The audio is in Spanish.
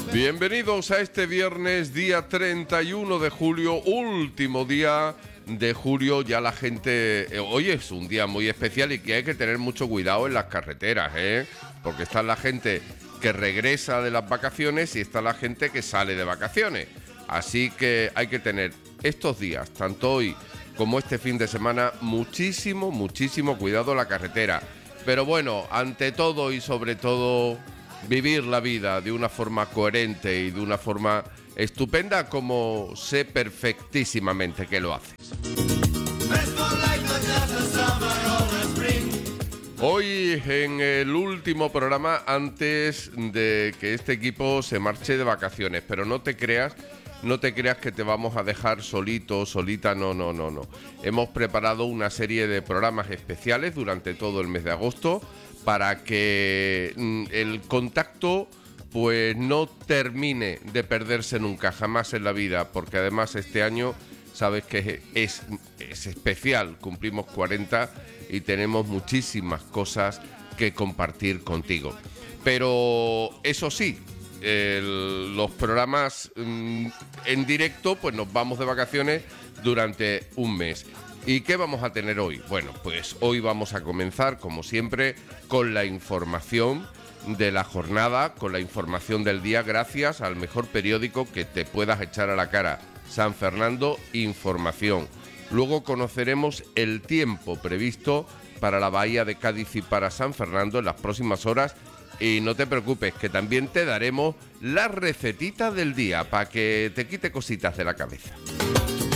Bienvenidos a este viernes, día 31 de julio, último día de julio. Ya la gente... hoy es un día muy especial y que hay que tener mucho cuidado en las carreteras, porque está la gente que regresa de las vacaciones y está la gente que sale de vacaciones. Así que hay que tener estos días, tanto hoy como este fin de semana, muchísimo cuidado en la carretera. Pero bueno, ante todo y sobre todo, vivir la vida de una forma coherente y de una forma estupenda, como sé perfectísimamente que lo haces. Hoy, en el último programa antes de que este equipo se marche de vacaciones, pero no te creas que te vamos a dejar solito, solita, no. Hemos preparado una serie de programas especiales durante todo el mes de agosto para que el contacto pues no termine de perderse nunca, jamás en la vida, porque además este año sabes que es especial, cumplimos 40 y tenemos muchísimas cosas que compartir contigo. Pero eso sí, los programas en directo, pues nos vamos de vacaciones durante un mes. ¿Y qué vamos a tener hoy? Bueno, pues hoy vamos a comenzar, como siempre, con la información de la jornada, con la información del día, gracias al mejor periódico que te puedas echar a la cara, San Fernando Información. Luego conoceremos el tiempo previsto para la Bahía de Cádiz y para San Fernando en las próximas horas. Y no te preocupes, que también te daremos la recetita del día para que te quite cositas de la cabeza.